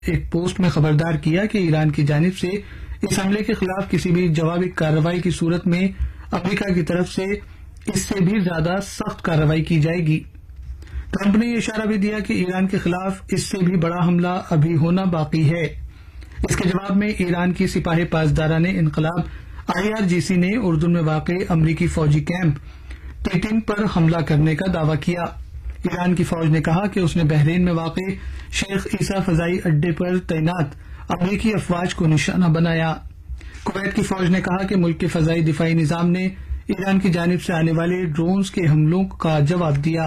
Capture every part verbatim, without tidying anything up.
ایک پوسٹ میں خبردار کیا کہ ایران کی جانب سے اس حملے کے خلاف کسی بھی جوابی کارروائی کی صورت میں امریکہ کی طرف سے اس سے بھی زیادہ سخت کارروائی کی جائے گی۔ ٹرمپ نے یہ اشارہ بھی دیا کہ ایران کے خلاف اس سے بھی بڑا حملہ ابھی ہونا باقی ہے۔ اس کے جواب میں ایران کی سپاہ پاسداران انقلاب آئی آر جی سی نے اردن میں واقع امریکی فوجی کیمپ ٹیٹن پر حملہ کرنے کا دعویٰ کیا۔ ایران کی فوج نے کہا کہ اس نے بحرین میں واقع شیخ عیسیٰ فضائی اڈے پر تعینات امریکی افواج کو نشانہ بنایا۔ کویت کی فوج نے کہا کہ ملک کے فضائی دفاعی نظام نے ایران کی جانب سے آنے والے ڈرونز کے حملوں کا جواب دیا۔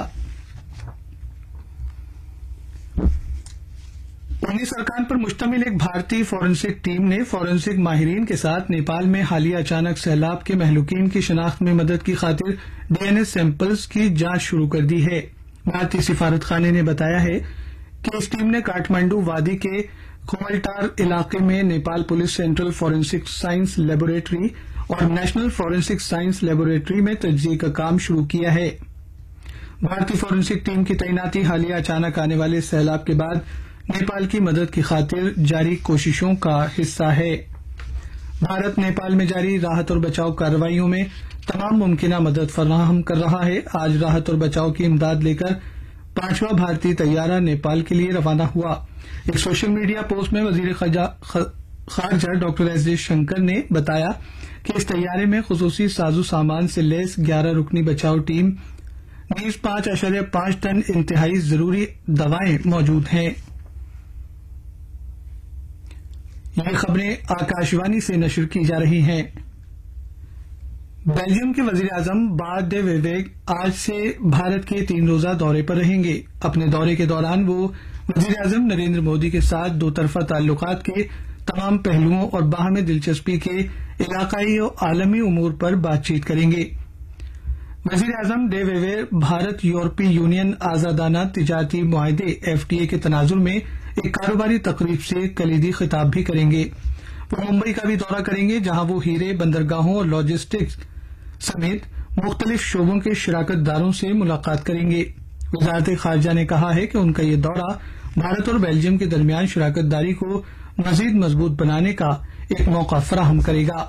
انیس ارکان پر مشتمل ایک بھارتی فورینسک ٹیم نے فورینسک ماہرین کے ساتھ نیپال میں حالیہ اچانک سیلاب کے مہلوکین کی شناخت میں مدد کی خاطر ڈی این اے سیمپلز کی جانچ شروع کر دی ہے۔ بھارتی سفارت خانے نے بتایا ہے کہ اس ٹیم نے کاٹمانڈو وادی کے کھوملٹار علاقے میں Nepal police central forensic science laboratory اور نیشنل فورینسک سائنس لیبارٹری میں تجزیے کا کام شروع کیا ہے۔ بھارتی فورینسک ٹیم کی تعیناتی حالیہ اچانک آنے والے سیلاب کے بعد نیپال کی مدد کی خاطر جاری کوششوں کا حصہ ہے۔ بھارت نیپال میں جاری راحت اور بچاؤ کارروائیوں میں تمام ممکنہ مدد فراہم کر رہا ہے۔ آج راحت اور بچاؤ کی امداد لے کر پانچواں بھارتی طیارہ نیپال کے لیے روانہ ہوا۔ ایک سوشل میڈیا پوسٹ میں وزیر خارجہ ڈاکٹر ایس جے شنکر نے بتایا کہ اس طیارے میں خصوصی سازو سامان سے لیس گیارہ رکنی بچاؤ ٹیم نیز پانچ اشاریہ پانچ ٹن انتہائی ضروری دوائیں موجود ہیں۔ یہ خبریں آکاشوانی سے نشر کی جا رہی ہیں۔ بیلجیم کے وزیر اعظم بارٹ ڈے ویویگ آج سے بھارت کے تین روزہ دورے پر رہیں گے۔ اپنے دورے کے دوران وہ وزیر اعظم نریندر مودی کے ساتھ دو طرفہ تعلقات کے تمام پہلوؤں اور باہمی دلچسپی کے علاقائی اور عالمی امور پر بات چیت کریں گے۔ وزیر اعظم ڈے ویویگ بھارت یورپی یونین آزادانہ تجارتی معاہدے ایف ٹی اے کے تناظر میں ایک کاروباری تقریب سے کلیدی خطاب بھی کریں گے۔ وہ ممبئی کا بھی دورہ کریں گے جہاں وہ ہیرے، بندرگاہوں اور لاجسٹکس سمیت مختلف شعبوں کے شراکت داروں سے ملاقات کریں گے۔ وزارت خارجہ نے کہا ہے کہ ان کا یہ دورہ بھارت اور بیلجیم کے درمیان شراکت داری کو مزید مضبوط بنانے کا ایک موقع فراہم کرے گا۔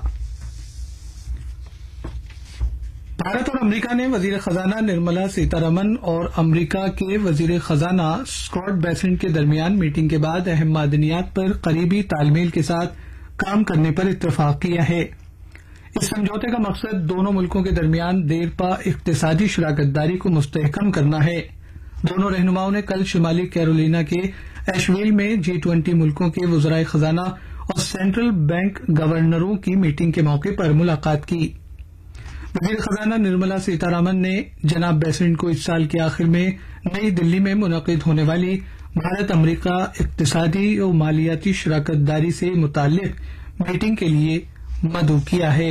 بھارت اور امریکہ نے وزیر خزانہ نرملا سیتارمن اور امریکہ کے وزیر خزانہ اسکاٹ بیسنٹ کے درمیان میٹنگ کے بعد اہم معدنیات پر قریبی تال میل کے ساتھ کام کرنے پر اتفاق کیا ہے۔ اس سمجھوتے کا مقصد دونوں ملکوں کے درمیان دیرپا اقتصادی شراکت داری کو مستحکم کرنا ہے۔ دونوں رہنماؤں نے کل شمالی کیرولینا کے ایشویل میں جی ٹوئنٹی ملکوں کے وزرائے خزانہ اور سینٹرل بینک گورنروں کی میٹنگ کے موقع پر ملاقات کی۔ وزیر خزانہ نرملا سیتارمن نے جناب بیسنٹ کو اس سال کے آخر میں نئی دلی میں منعقد ہونے والی بھارت امریکہ اقتصادی اور مالیاتی شراکت داری سے متعلق میٹنگ کے لیے مدعو کیا ہے۔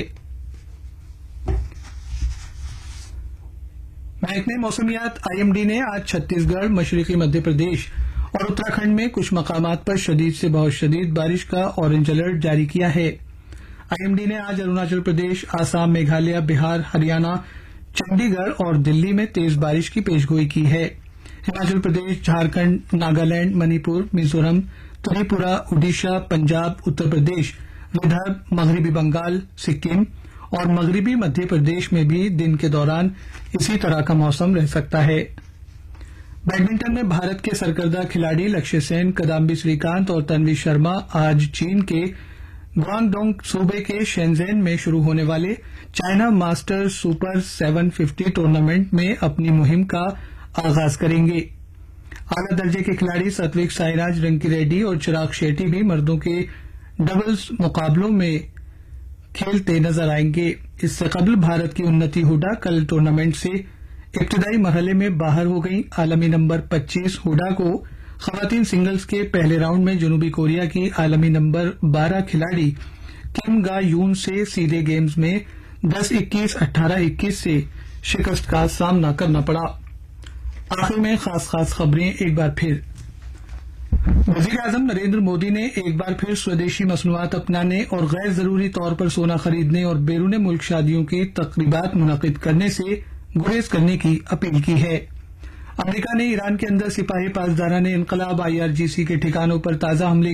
محکمہ موسمیات آئی ایم ڈی نے آج چھتیس گڑھ، مشرقی مدھیہ پردیش اور اتراکھنڈ میں کچھ مقامات پر شدید سے بہت شدید بارش کا اورنج الرٹ جاری کیا ہے۔ آئی ایم ڈی نے آج اروناچل پردیش، آسام، میگھالیہ، بہار، ہریانہ، چنڈی گڑھ اور دلی میں تیز بارش کی پیشگوئی کی ہے۔ ہماچل پردیش، جھارکھنڈ، ناگالینڈ، منی پور، میزورم، تریپورہ، اڈیشہ، پنجاب، اتر پردیش، ودربھ، مغربی بنگال، سکم اور مغربی مدھیہ پردیش میں بھی دن کے دوران اسی طرح کا موسم رہ سکتا ہے۔ بیڈمنٹن میں بھارت کے سرکردہ کھلاڑی لکشیہ سین، کدامبی سری کانت اور تنوی شرما آج چین کے گوانگڈونگ صوبے کے شینزین میں شروع ہونے والے China master super seven fifty tournament میں اپنی مہم کا آغاز کریں گے۔ اعلیٰ درجے کے کھلاڑی ستوک سائراج رنکی ریڈی اور چراغ شیٹی بھی مردوں کے ڈبلز مقابلوں میں کھیلتے نظر آئیں گے۔ اس سے قبل بھارت کی انتی ہوڈا کل ٹورنامنٹ سے ابتدائی مرحلے میں باہر ہو گئی۔ عالمی نمبر پچیس ہوڈا کو خواتین سنگلز کے پہلے راؤنڈ میں جنوبی کوریا کی عالمی نمبر بارہ کھلاڑی کم گا یون سے سیدھے گیمز میں دس اکیس، اٹھارہ اکیس سے شکست کا سامنا کرنا پڑا۔ آخر میں خاص خاص خبریں ایک بار پھر۔ وزیر اعظم نریندر مودی نے ایک بار پھر سودیشی مصنوعات اپنانے اور غیر ضروری طور پر سونا خریدنے اور بیرون ملک شادیوں کی تقریبات منعقد کرنے سے گریز کرنے کی اپیل کی ہے۔ امریکہ نے ایران کے اندر سپاہی پاسداران انقلاب آئی آر جی سی کے ٹھکانوں پر تازہ حملے